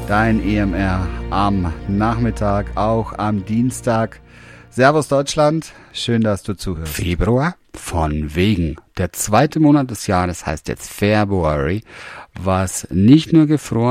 Dein EMR am Nachmittag, auch am Dienstag. Servus Deutschland, schön, dass du zuhörst. Februar, von wegen. Der zweite Monat des Jahres heißt jetzt February, was nicht nur gefroren